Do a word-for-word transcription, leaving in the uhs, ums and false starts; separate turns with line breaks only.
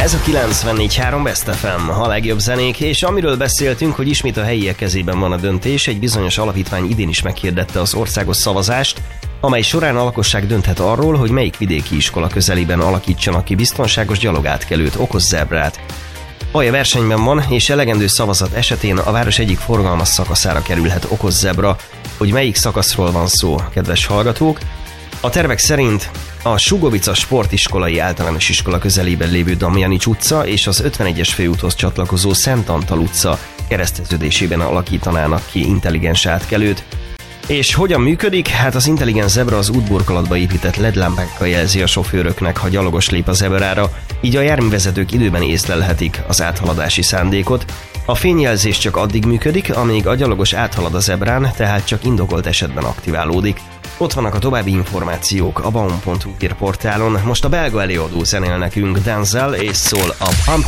Ez a kilencvennégy három Best ef em, a legjobb zenék, és amiről beszéltünk, hogy ismét a helyiek kezében van a döntés, egy bizonyos alapítvány idén is meghirdette az országos szavazást, amely során a lakosság dönthet arról, hogy melyik vidéki iskola közelében alakítsanak ki biztonságos gyalogátkelőt, okoszzebrát. Alja versenyben van, és elegendő szavazat esetén a város egyik forgalmas szakaszára kerülhet okoszebra. Hogy melyik szakaszról van szó, kedves hallgatók? A tervek szerint a Sugovica sportiskolai általános iskola közelében lévő Damjanics utca és az ötvenegyes főúthoz csatlakozó Szent Antal utca kereszteződésében alakítanának ki intelligens átkelőt. És hogyan működik? Hát az intelligens zebra az útburkolatba épített el é dé lámpákkal jelzi a sofőröknek, ha gyalogos lép a zebrára, így a járművezetők időben észlelhetik az áthaladási szándékot. A fényjelzés csak addig működik, amíg a gyalogos áthalad a zebrán, tehát csak indokolt esetben aktiválódik. Ott vannak a további információk a baum pont hu hírportálon. Most a belga előadó zenél nekünk, Denzel és szól a Pump